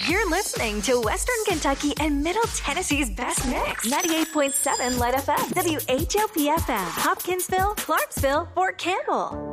You're listening to Western Kentucky and Middle Tennessee's best mix. 98.7 Light FM, WHOP FM, Hopkinsville, Clarksville, Fort Campbell.